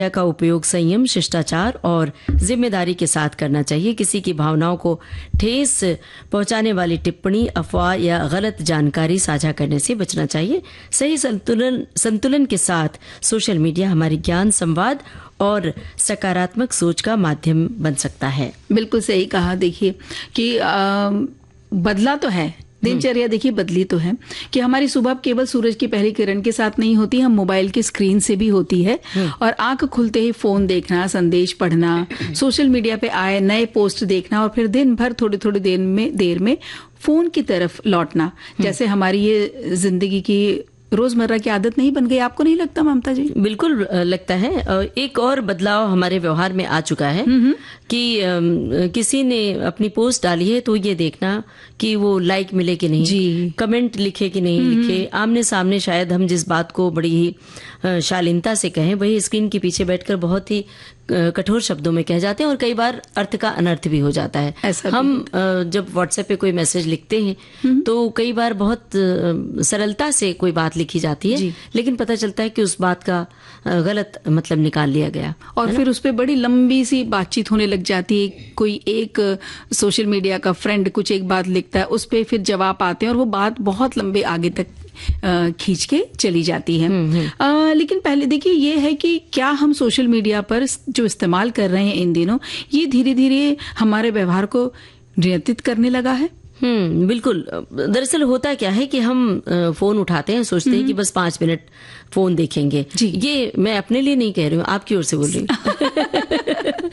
का उपयोग संयम, शिष्टाचार और जिम्मेदारी के साथ करना चाहिए। किसी की भावनाओं को ठेस पहुंचाने वाली टिप्पणी, अफवाह या गलत जानकारी साझा करने से बचना चाहिए। सही संतुलन के साथ सोशल मीडिया हमारी ज्ञान, संवाद और सकारात्मक सोच का माध्यम बन सकता है। बिल्कुल सही कहा। देखिए कि बदला तो है, दिनचर्या देखिए बदली तो है कि हमारी सुबह केवल सूरज की पहली किरण के साथ नहीं होती, हम मोबाइल की स्क्रीन से भी होती है। और आंख खुलते ही फोन देखना, संदेश पढ़ना, सोशल मीडिया पे आए नए पोस्ट देखना और फिर दिन भर थोड़ी थोड़ी देर में फोन की तरफ लौटना, जैसे हमारी ये जिंदगी की रोजमर्रा की आदत नहीं बन गई। आपको नहीं लगता ममता जी? बिल्कुल लगता है। एक और बदलाव हमारे व्यवहार में आ चुका है कि किसी ने अपनी पोस्ट डाली है तो ये देखना कि वो लाइक मिले कि नहीं, कमेंट लिखे कि नहीं लिखे। आमने सामने शायद हम जिस बात को बड़ी ही शालीनता से कहें, वही स्क्रीन के पीछे बैठकर बहुत ही कठोर शब्दों में कह जाते हैं और कई बार अर्थ का अनर्थ भी हो जाता है। हम जब व्हाट्सएप पे कोई मैसेज लिखते हैं तो कई बार बहुत सरलता से कोई बात लिखी जाती है, लेकिन पता चलता है कि उस बात का गलत मतलब निकाल लिया गया और फिर उस पर बड़ी लंबी सी बातचीत होने लग जाती है। कोई एक सोशल मीडिया का फ्रेंड कुछ एक बात लिखता है, उस पर फिर जवाब आते हैं और वो बात बहुत लंबे आगे तक खींच के चली जाती है। लेकिन पहले देखिए ये है कि क्या हम सोशल मीडिया पर जो इस्तेमाल कर रहे हैं इन दिनों, ये धीरे धीरे हमारे व्यवहार को नियंत्रित करने लगा है? बिल्कुल। दरअसल होता क्या है कि हम फोन उठाते हैं, सोचते हैं कि बस 5 मिनट फोन देखेंगे। ये मैं अपने लिए नहीं कह रही हूँ, आपकी ओर से बोल रही हूँ।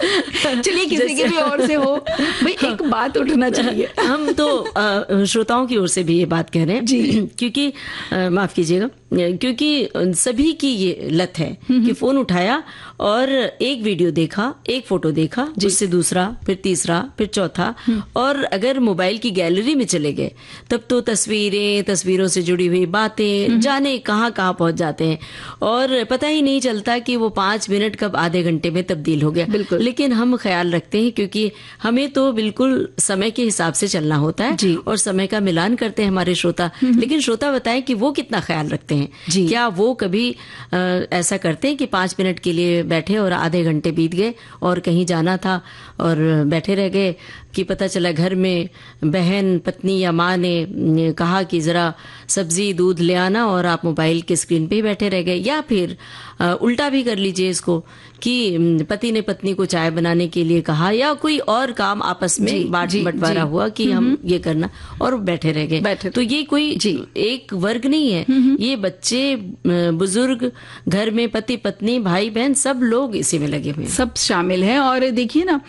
चलिए किसी की भी ओर से हो भाई, एक बात उठना चाहिए। हम तो श्रोताओं की ओर से भी ये बात कह रहे हैं जी, क्योंकि माफ कीजिएगा, क्योंकि सभी की ये लत है कि फोन उठाया और एक वीडियो देखा, एक फोटो देखा, उससे दूसरा, फिर तीसरा, फिर चौथा, और अगर मोबाइल की गैलरी में चले गए तब तो तस्वीरों से जुड़ी हुई बातें जाने कहाँ कहाँ पहुंच जाते हैं और पता ही नहीं चलता कि वो 5 मिनट कब आधे घंटे में तब्दील हो गया। लेकिन हम ख्याल रखते हैं क्योंकि हमें तो बिल्कुल समय के हिसाब से चलना होता है और समय का मिलान करते हैं हमारे श्रोता। लेकिन श्रोता बताएं कि वो कितना ख्याल रखते हैं। क्या वो कभी ऐसा करते हैं कि 5 मिनट के लिए बैठे और आधे घंटे बीत गए और कहीं जाना था और बैठे रह गए कि पता चला घर में बहन, पत्नी या माँ ने कहा कि जरा सब्जी दूध ले आना और आप मोबाइल के स्क्रीन पे ही बैठे रह गए। या फिर उल्टा भी कर लीजिए इसको कि पति ने पत्नी को चाय बनाने के लिए कहा या कोई और काम आपस में बंटवारा हुआ कि हम ये करना और बैठे रह गए। तो ये कोई एक वर्ग नहीं है, ये बच्चे, बुजुर्ग, घर में पति पत्नी, भाई बहन, सब लोग इसी में लगे हुए हैं, सब शामिल हैं। और देखिए ना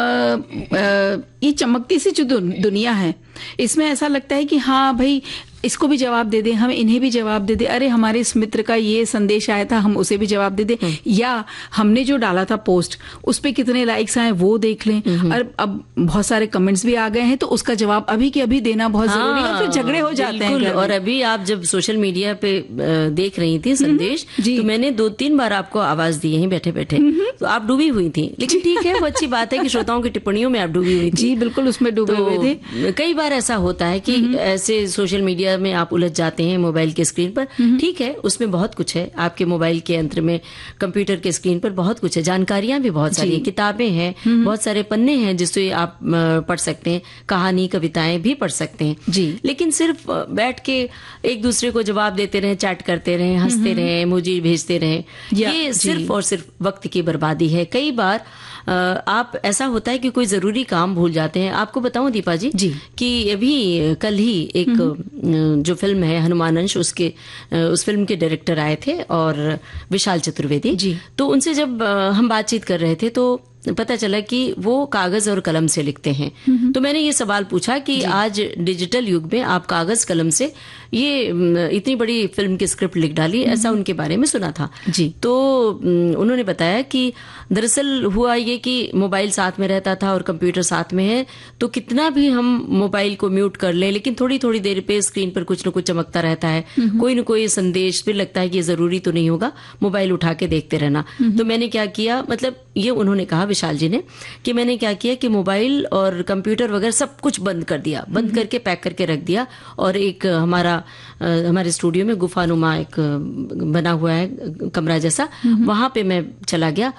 ये चमकती सी जो दुनिया है, इसमें ऐसा लगता है कि हाँ भाई इसको भी जवाब दे दें, हम इन्हें भी जवाब दे दें, अरे हमारे इस मित्र का ये संदेश आया था हम उसे भी जवाब दे दें, या हमने जो डाला था पोस्ट उस पे कितने लाइक्स आए वो देख लें। और अब बहुत सारे कमेंट्स भी आ गए हैं तो उसका जवाब अभी के अभी देना बहुत जरूरी है, फिर झगड़े हो जाते हैं। और अभी आप जब सोशल मीडिया पे देख रही थी संदेश, तो मैंने 2-3 बार आपको आवाज दी यहीं बैठे बैठे, तो आप डूबी हुई थी। लेकिन ठीक है, वो अच्छी बात है कि श्रोताओं की टिप्पणियों में आप डूबी हुई थी। जी बिल्कुल, उसमें डूबे हुए थे। कई बार ऐसा होता है कि ऐसे सोशल मीडिया में आप उलझ जाते हैं मोबाइल के स्क्रीन पर। ठीक है, उसमें बहुत कुछ है, आपके मोबाइल के यंत्र में, कंप्यूटर के स्क्रीन पर बहुत कुछ है, जानकारियां भी बहुत सारी, किताबें हैं, बहुत सारे पन्ने हैं जिससे आप पढ़ सकते हैं, कहानी, कविताएं भी पढ़ सकते हैं जी। लेकिन सिर्फ बैठ के एक दूसरे को जवाब देते रहे, चैट करते रहे, हंसते रहे, इमोजी भेजते रहे, ये सिर्फ और सिर्फ वक्त की बर्बादी है। कई बार आप ऐसा होता है कि कोई जरूरी काम भूल जाते हैं। आपको बताऊं दीपा जी कि अभी कल ही एक जो फिल्म है हनुमान अंश, उस फिल्म के डायरेक्टर आए थे और विशाल चतुर्वेदी जी। तो उनसे जब हम बातचीत कर रहे थे तो पता चला कि वो कागज और कलम से लिखते हैं। तो मैंने ये सवाल पूछा कि आज डिजिटल युग में आप कागज कलम से ये इतनी बड़ी फिल्म की स्क्रिप्ट लिख डाली, ऐसा उनके बारे में सुना था जी। तो उन्होंने बताया कि दरअसल हुआ ये कि मोबाइल साथ में रहता था और कंप्यूटर साथ में है, तो कितना भी हम मोबाइल को म्यूट कर लें लेकिन थोड़ी थोड़ी देर पे स्क्रीन पर कुछ न कुछ चमकता रहता है, कोई न कोई संदेश, फिर लगता है कि ये जरूरी तो नहीं होगा, मोबाइल उठा के देखते रहना। तो मैंने क्या किया, मतलब ये उन्होंने कहा विशाल जी ने कि मैंने क्या किया कि मोबाइल और कंप्यूटर वगैरह सब कुछ बंद कर दिया, बंद करके पैक करके रख दिया। और एक हमारे स्टूडियो में गुफानुमा एक बना हुआ है कमरा जैसा, वहां पे मैं चला गया